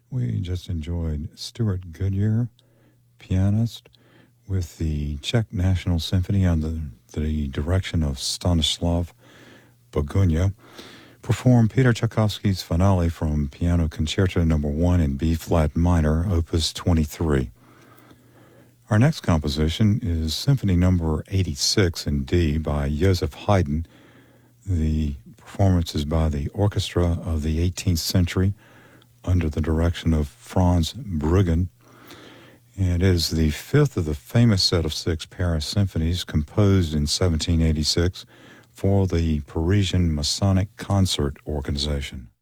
We just enjoyed Stuart Goodyear, pianist, with the Czech National Symphony under the direction of Stanislav Bogunia, performed Peter Tchaikovsky's finale from Piano Concerto No. 1 in B-flat minor, Opus 23. Our next composition is Symphony No. 86 in D by Joseph Haydn. The performance is by the Orchestra of the 18th Century under the direction of Franz Bruggen, and it is the fifth of the famous set of 6 Paris symphonies composed in 1786 for the Parisian Masonic Concert Organization.